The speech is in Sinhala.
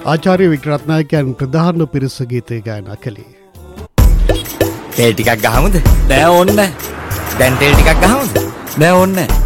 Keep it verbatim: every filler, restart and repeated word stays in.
ආචාර්ය වික්‍රත්නායකයන් ප්‍රධාන පිරිස ගීතය ගායනා කළේ. තෙල් ටිකක් ගහමුද? නෑ ඕනේ නෑ. දැන් තෙල් ටිකක් ගහමුද? නෑ ඕනේ නෑ.